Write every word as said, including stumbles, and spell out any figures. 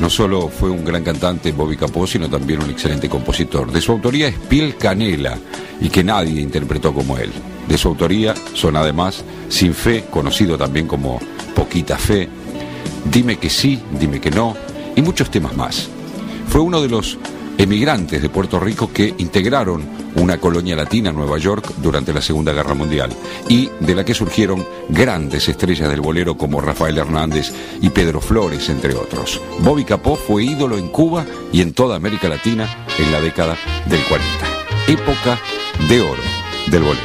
no solo fue un gran cantante Bobby Capó, sino también un excelente compositor. De su autoría es Piel Canela, y que nadie interpretó como él. De su autoría son además Sin Fe, conocido también como Poquita Fe, Dime que sí, dime que no, y muchos temas más. Fue uno de los emigrantes de Puerto Rico que integraron una colonia latina en Nueva York durante la Segunda Guerra Mundial, y de la que surgieron grandes estrellas del bolero como Rafael Hernández y Pedro Flores, entre otros. Bobby Capó fue ídolo en Cuba y en toda América Latina en la década del cuarenta. Época de oro del bolero.